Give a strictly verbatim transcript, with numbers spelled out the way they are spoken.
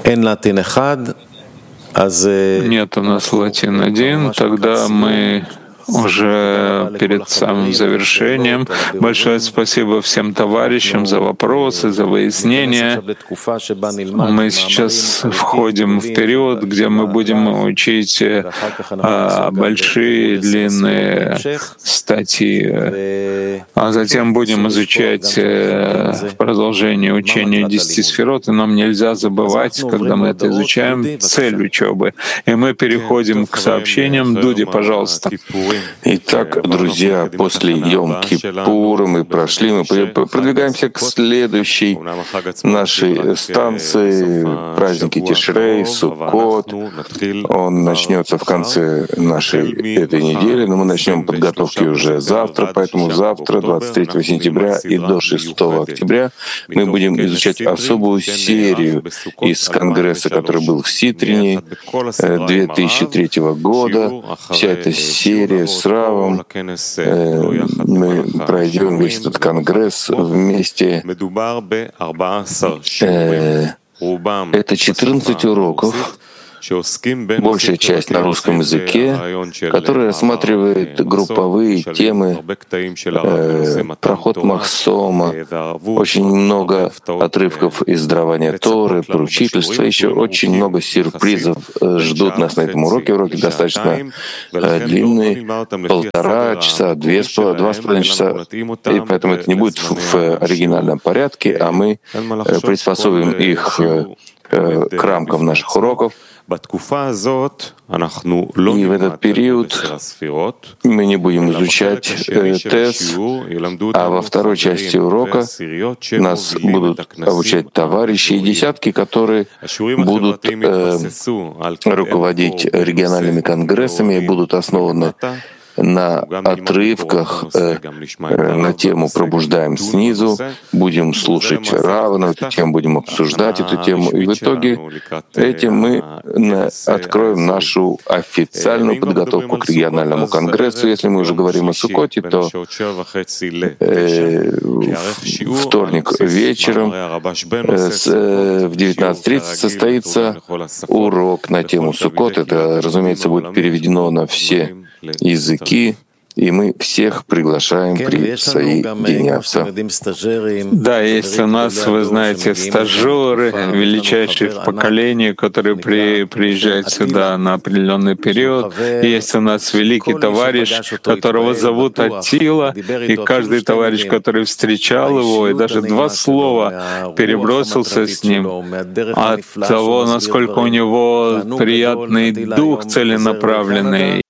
Нет у нас латин один, тогда мы уже перед самым завершением. Большое спасибо всем товарищам за вопросы, за выяснения. Мы сейчас входим в период, где мы будем учить а, большие, длинные статьи, а затем будем изучать в продолжении учения десяти сферот, и нам нельзя забывать, когда мы это изучаем, цель учебы. И мы переходим к сообщениям. Дуди, пожалуйста. Итак, друзья, после Йом-Кипура мы прошли, мы продвигаемся к следующей нашей станции, праздники Тишрей, Суккот. Он начнется в конце нашей этой недели, но мы начнем подготовки уже завтра, поэтому завтра, двадцать третьего сентября и до шестого октября, мы будем изучать особую серию из конгресса, который был в Ситрине две тысячи третьего года. Вся эта серия с Равом, э, мы пройдем весь этот конгресс вместе. Э, это четырнадцать уроков, большая часть на русском языке, который рассматривает групповые темы, э, проход Махсома, очень много отрывков из дарования Торы, поручительства, еще очень много сюрпризов ждут нас на этом уроке. Уроки достаточно э, длинные, полтора часа, две, два с половиной часа, и поэтому это не будет в, в оригинальном порядке, а мы э, приспособим их э, к рамкам наших уроков. И в этот период мы не будем изучать э, ТЭС, а во второй части урока нас будут обучать товарищи и десятки, которые будут э, руководить региональными конгрессами и будут основаны на отрывках э, на тему «Пробуждаем снизу», будем слушать Рава, на эту тему будем обсуждать эту тему, и в итоге этим мы откроем нашу официальную подготовку к региональному конгрессу. Если мы уже говорим о Суккоте, то э, вторник вечером э, с, э, в девятнадцать тридцать состоится урок на тему Суккот. Это, разумеется, будет переведено на все языки, и мы всех приглашаем присоединяться. Да, есть у нас, вы знаете, стажеры, величайшие в поколении, которые при, приезжают сюда на определенный период. Есть у нас великий товарищ, которого зовут Атила, и каждый товарищ, который встречал его, и даже два слова перебросился с ним от того, насколько у него приятный дух, целенаправленный,